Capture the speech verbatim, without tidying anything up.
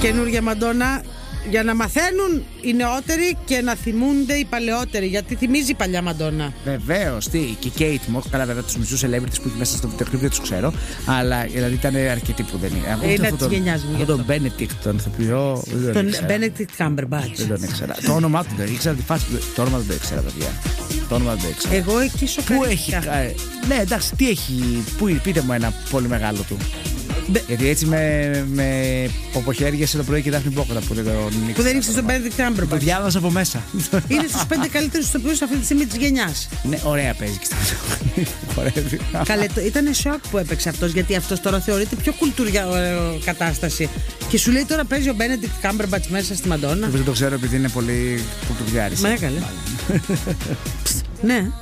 καινούργια Μαντόνα. Για να μαθαίνουν οι νεότεροι και να θυμούνται οι παλαιότεροι. Γιατί θυμίζει η παλιά Μαντόνα. Βεβαίως, τι. Και η Kate Moss, καλά, βέβαια, τους μισούς celebrities που έχει μέσα στο βιντεοκλίπ δεν τους ξέρω. Αλλά δηλαδή ήταν αρκετοί που δεν είναι. Είναι της γενιάς μου. Τον Benedict, τον ηθοποιό. Τον Benedict Cumberbatch. Δεν τον ήξερα. Το όνομά του δεν ήξερα. Το όνομα δεν το ήξερα, παιδιά. Το όνομα δεν το ήξερα. Εγώ εκεί σοκαρίστηκα. Πού έχει. Ναι, εντάξει, τι έχει. Πού, πείτε μου ένα πολύ μεγάλο του. Γιατί έτσι με, με ποποχέρια σε το πρωί και Δάφνη Μπόκοτα που δεν τον ήξερα. Που δεν ήξερε τον Benedict Cumberbatch. Το διάβασα από μέσα. Είναι στους πέντε καλύτερους ηθοποιούς αυτή τη στιγμή της γενιάς. Ναι, ωραία παίζει και στα Καλέ, ήταν σοκ που έπαιξε αυτός, γιατί αυτός τώρα θεωρείται πιο κουλτουριά ε, κατάσταση. Και σου λέει τώρα παίζει ο Benedict Cumberbatch μέσα στη Μαντόνα. Δεν το ξέρω επειδή είναι πολύ κουλτουριάρης. Μα έκαλε. Ναι.